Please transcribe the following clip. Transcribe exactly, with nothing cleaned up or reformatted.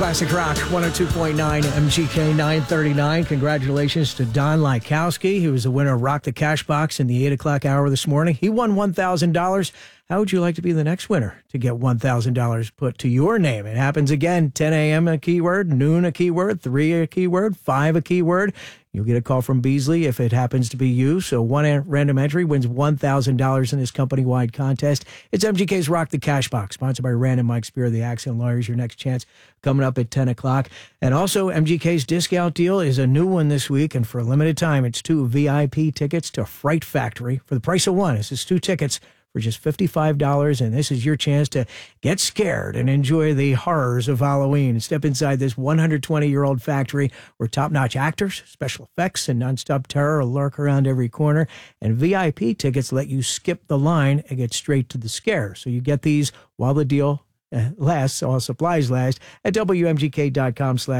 Classic Rock one oh two point nine M G K nine thirty-nine. Congratulations to Don Lykowski. He was the winner of Rock the Cash Box in the eight o'clock hour this morning. He won one thousand dollars. How would you like to be the next winner to get one thousand dollars put to your name? It happens again, ten a.m. a keyword, noon a keyword, three a keyword, five a keyword. You'll get a call from Beasley if it happens to be you. So one random entry wins one thousand dollars in this company-wide contest. It's M G K's Rock the Cash Box, sponsored by Random Mike Spear, the Accent Lawyers. Your next chance coming up at ten o'clock. And also, M G K's discount deal is a new one this week. And for a limited time, it's two V I P tickets to Fright Factory for the price of one. This is two tickets for just fifty-five dollars, and this is your chance to get scared and enjoy the horrors of Halloween. Step inside this one hundred twenty-year-old factory where top-notch actors, special effects, and nonstop terror lurk around every corner, and V I P tickets let you skip the line and get straight to the scare. So you get these while the deal lasts, while supplies last, at W M G K dot com slash